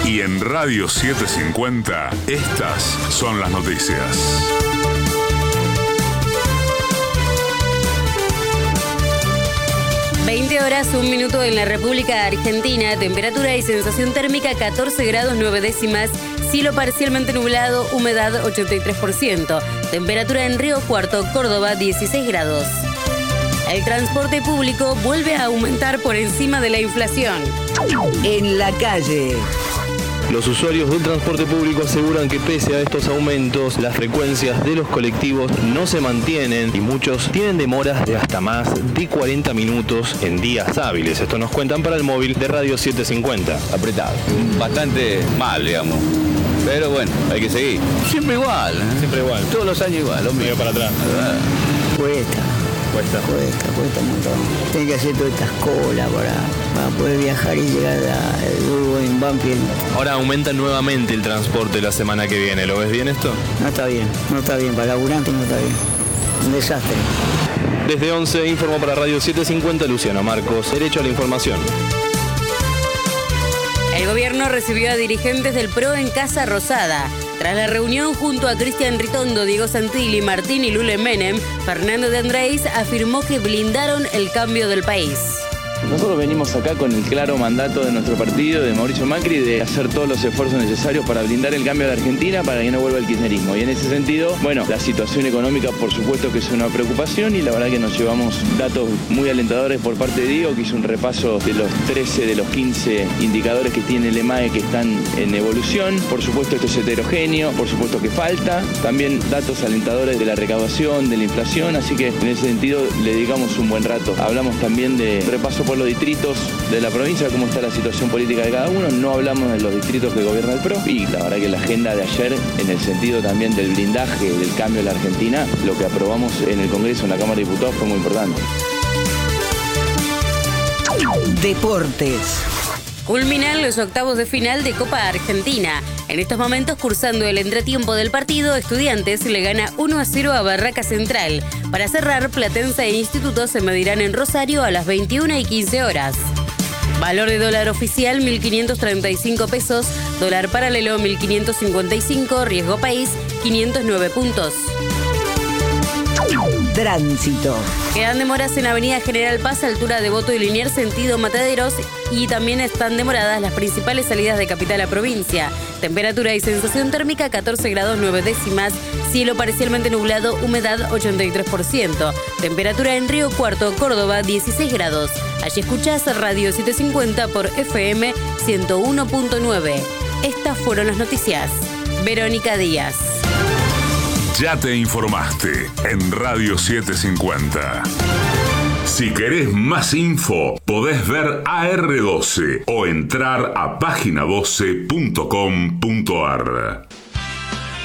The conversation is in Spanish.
Y en Radio 750, estas son las noticias. 20 horas, 1 minuto en la República Argentina, temperatura y sensación térmica 14 grados 9 décimas, cielo parcialmente nublado, humedad 83%, temperatura en Río Cuarto, Córdoba 16 grados. El transporte público vuelve a aumentar por encima de la inflación. En la calle. Los usuarios del transporte público aseguran que pese a estos aumentos, las frecuencias de los colectivos no se mantienen y muchos tienen demoras de hasta más de 40 minutos en días hábiles. Esto nos cuentan para el móvil de Radio 750. Apretado, bastante mal, digamos. Pero bueno, hay que seguir. Siempre igual, ¿eh? Siempre igual. Todos los años igual, lo Medio para atrás. Cuesta un montón. Tiene que hacer todas estas colas para poder viajar y llegar a Uruguay en Banfield. Ahora aumenta nuevamente el transporte la semana que viene. ¿Lo ves bien esto? No está bien. Para laburantes no está bien. Un desastre. Desde 11 informó para Radio 750 Luciano Marcos. Derecho a la información. El gobierno recibió a dirigentes del PRO en Casa Rosada. Tras la reunión junto a Cristian Ritondo, Diego Santilli, Martín y Lule Menem, Fernando de Andrés afirmó que blindaron el cambio del país. Nosotros venimos acá con el claro mandato de nuestro partido, de Mauricio Macri, de hacer todos los esfuerzos necesarios para blindar el cambio de Argentina para que no vuelva el kirchnerismo. Y en ese sentido, bueno, la situación económica por supuesto que es una preocupación y la verdad que nos llevamos datos muy alentadores por parte de Diego, que hizo un repaso de los 13 de los 15 indicadores que tiene el EMAE que están en evolución. Por supuesto esto es heterogéneo, por supuesto que falta. También datos alentadores de la recaudación, de la inflación, así que en ese sentido le dedicamos un buen rato. Hablamos también de repaso por los distritos de la provincia, cómo está la situación política de cada uno. No hablamos de los distritos que gobierna el PRO y la verdad que la agenda de ayer, en el sentido también del blindaje del cambio de la Argentina, lo que aprobamos en el Congreso, en la Cámara de Diputados, fue muy importante. Deportes. Culminan los octavos de final de Copa Argentina. En estos momentos, cursando el entretiempo del partido, Estudiantes le gana 1-0 a Barraca Central. Para cerrar, Platense e Instituto se medirán en Rosario a las 21:15 horas. Valor de dólar oficial 1.535 pesos, dólar paralelo 1.555, riesgo país 509 puntos. Tránsito. Quedan demoras en Avenida General Paz, altura de Voto y Liniers, sentido Mataderos, y también están demoradas las principales salidas de capital a provincia. Temperatura y sensación térmica 14 grados 9 décimas, cielo parcialmente nublado, humedad 83%. Temperatura en Río Cuarto, Córdoba 16 grados. Allí escuchás Radio 750 por FM 101.9. Estas fueron las noticias. Verónica Díaz. Ya te informaste en Radio 750. Si querés más info, podés ver AR12 o entrar a página12.com.ar.